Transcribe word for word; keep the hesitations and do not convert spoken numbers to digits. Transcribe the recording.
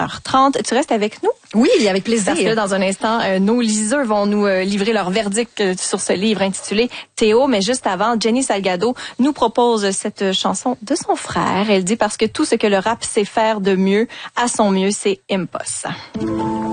heure trente. Tu restes avec nous? Oui, avec plaisir. Parce que dans un instant, euh, nos liseux vont nous euh, livrer leur verdict euh, sur ce livre intitulé Théo. Mais juste avant, Jenny Salgado nous propose cette chanson de son frère. Elle dit parce que tout ce que le rap sait faire de mieux, à son mieux, c'est Impos.